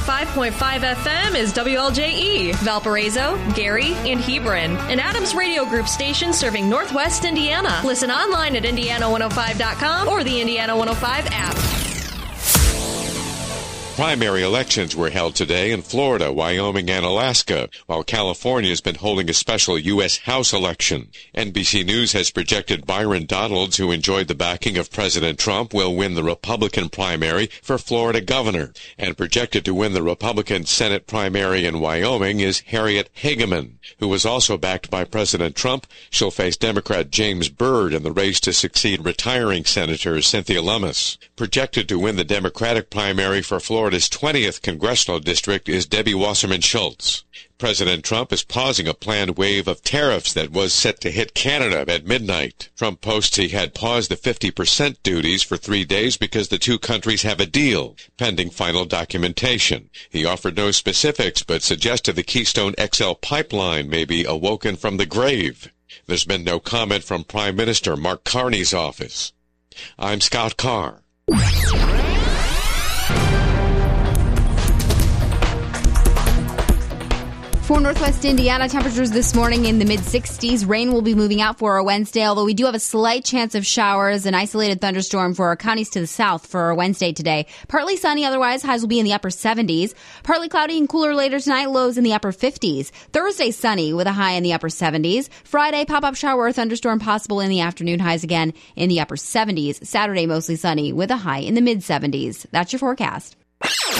105.5 FM is WLJE, Valparaiso, Gary, and Hebron, an Adams Radio Group station serving Northwest Indiana. Listen online at Indiana105.com or the Indiana 105 app. Primary elections were held today in Florida, Wyoming, and Alaska, while California has been holding a special U.S. House election. NBC News has projected Byron Donalds, who enjoyed the backing of President Trump, will win the Republican primary for Florida governor. And projected to win the Republican Senate primary in Wyoming is Harriet Hageman, who was also backed by President Trump. She'll face Democrat James Byrd in the race to succeed retiring Senator Cynthia Lummis. Projected to win the Democratic primary for Florida's 20th congressional district is Debbie Wasserman Schultz. President Trump is pausing a planned wave of tariffs that was set to hit Canada at midnight. Trump posts he had paused the 50% duties for 3 days because the two countries have a deal, pending final documentation. He offered no specifics, but suggested the Keystone XL pipeline may be awoken from the grave. There's been no comment from Prime Minister Mark Carney's office. I'm Scott Carr. For Northwest Indiana, temperatures this morning in the mid-60s. Rain will be moving out for our Wednesday, although we do have a slight chance of showers, an isolated thunderstorm for our counties to the south for our Wednesday today. Partly sunny, otherwise highs will be in the upper 70s. Partly cloudy and cooler later tonight, lows in the upper 50s. Thursday sunny with a high in the upper 70s. Friday, pop-up shower or thunderstorm possible in the afternoon, highs again in the upper 70s. Saturday, mostly sunny with a high in the mid-70s. That's your forecast.